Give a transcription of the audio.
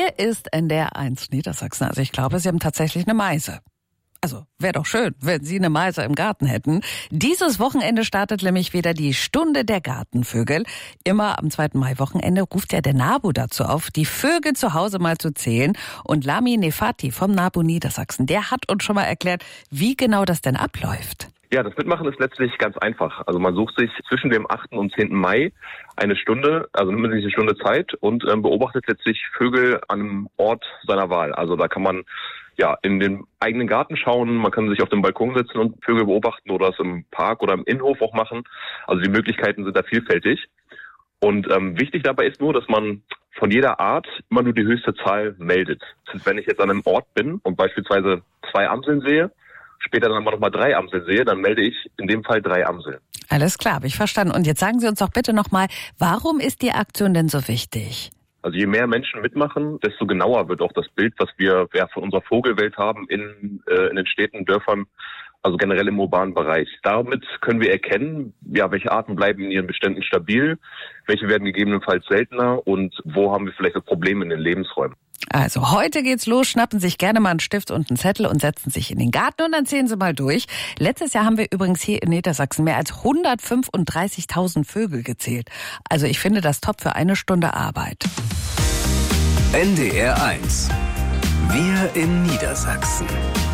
Hier ist NDR1 Niedersachsen. Also ich glaube, Sie haben tatsächlich eine Meise. Also wäre doch schön, wenn Sie eine Meise im Garten hätten. Dieses Wochenende startet nämlich wieder die Stunde der Gartenvögel. Immer am 2. Mai-Wochenende ruft ja der NABU dazu auf, die Vögel zu Hause mal zu zählen. Und Lami Nefati vom NABU Niedersachsen, der hat uns schon mal erklärt, wie genau das denn abläuft. Ja, das Mitmachen ist letztlich ganz einfach. Also man sucht sich zwischen dem 8. und 10. Mai eine Stunde, also nimmt man sich eine Stunde Zeit und beobachtet letztlich Vögel an einem Ort seiner Wahl. Also da kann man in den eigenen Garten schauen, man kann sich auf dem Balkon setzen und Vögel beobachten oder es im Park oder im Innenhof auch machen. Also die Möglichkeiten sind da vielfältig. Und wichtig dabei ist nur, dass man von jeder Art immer nur die höchste Zahl meldet. Wenn ich jetzt an einem Ort bin und beispielsweise 2 Amseln sehe, später dann aber nochmal 3 Amseln sehe, dann melde ich in dem Fall 3 Amseln. Alles klar, habe ich verstanden. Und jetzt sagen Sie uns doch bitte nochmal, warum ist die Aktion denn so wichtig? Also je mehr Menschen mitmachen, desto genauer wird auch das Bild, was wir von unserer Vogelwelt haben in den Städten, Dörfern, also generell im urbanen Bereich. Damit können wir erkennen, welche Arten bleiben in ihren Beständen stabil, welche werden gegebenenfalls seltener und wo haben wir vielleicht auch Probleme in den Lebensräumen. Also heute geht's los, schnappen sich gerne mal einen Stift und einen Zettel und setzen sich in den Garten und dann zählen Sie mal durch. Letztes Jahr haben wir übrigens hier in Niedersachsen mehr als 135.000 Vögel gezählt. Also ich finde das top für eine Stunde Arbeit. NDR1. Wir in Niedersachsen.